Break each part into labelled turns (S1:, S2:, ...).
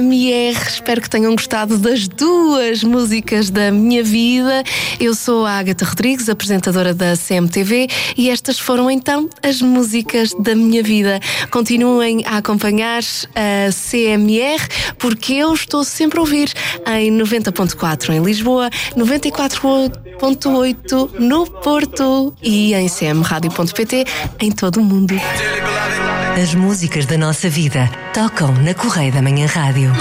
S1: CMR, espero que tenham gostado das duas músicas da minha vida. Eu sou a Ágata Rodrigues, apresentadora da CMTV, e estas foram então as músicas da minha vida. Continuem a acompanhar a CMR, porque eu estou sempre a ouvir em 90.4 em Lisboa, 94.8 no Porto e em cmradio.pt em todo o mundo.
S2: As músicas da nossa vida tocam na Correia da Manhã Rádio.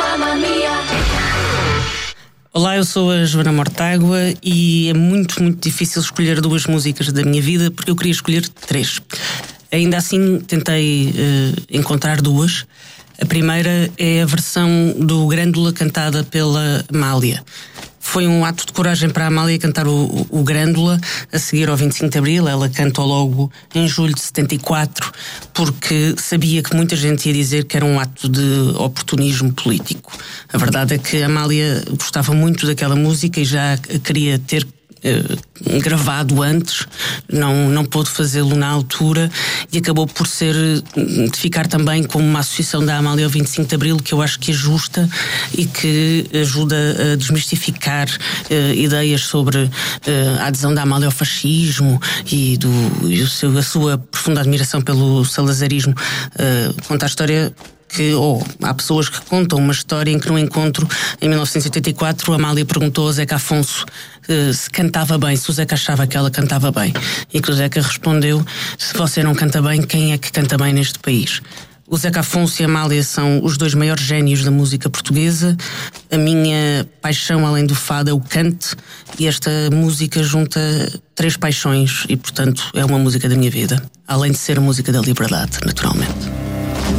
S3: Olá, eu sou a Joana Mortágua e é muito, muito difícil escolher duas músicas da minha vida porque eu queria escolher três. Ainda assim, tentei encontrar duas. A primeira é a versão do Grândola cantada pela Amália. Foi um ato de coragem para a Amália cantar o Grândola a seguir ao 25 de Abril. Ela cantou logo em julho de 74, porque sabia que muita gente ia dizer que era um ato de oportunismo político. A verdade é que a Amália gostava muito daquela música e já queria ter gravado antes, não pôde fazê-lo na altura e acabou por ficar também como uma associação da Amália ao 25 de Abril, que eu acho que é justa e que ajuda a desmistificar ideias sobre a adesão da Amália ao fascismo e a sua profunda admiração pelo salazarismo. Conta a história que há pessoas que contam uma história em que, num encontro em 1984, a Amália perguntou ao Zeca Afonso se cantava bem, se o Zeca achava que ela cantava bem, e que o Zeca respondeu: se você não canta bem, quem é que canta bem neste país? O Zeca Afonso e a Amália são os dois maiores génios da música portuguesa. A minha paixão, além do fado, é o cante, e esta música junta três paixões e, portanto, é uma música da minha vida, além de ser a música da liberdade, naturalmente.